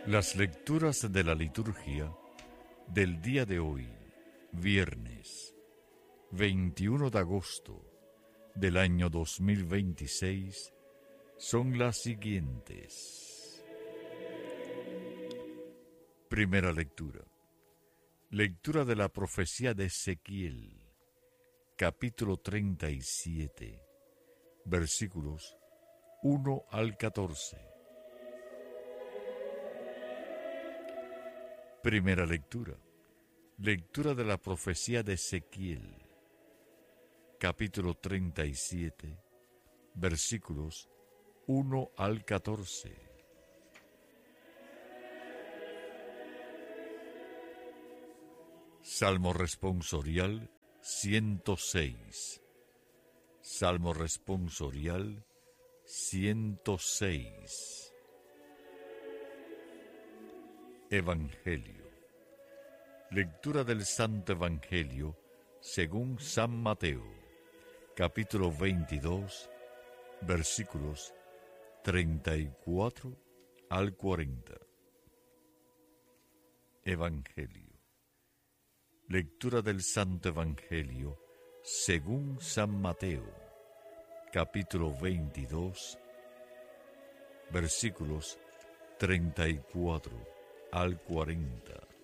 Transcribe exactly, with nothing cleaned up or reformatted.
Las lecturas de la liturgia del día de hoy, viernes veintiuno de agosto del año dos mil veintiséis, son las siguientes. Primera lectura. Lectura de la profecía de Ezequiel, capítulo treinta y siete, versículos uno al catorce. Primera lectura. Lectura de la profecía de Ezequiel, capítulo treinta y siete, versículos uno al catorce. Salmo responsorial ciento seis. Salmo responsorial ciento seis. Evangelio. Lectura del Santo Evangelio según San Mateo, capítulo veintidós, versículos treinta y cuatro al cuarenta. Evangelio. Lectura del Santo Evangelio según San Mateo, capítulo veintidós, versículos treinta y cuatro al cuarenta.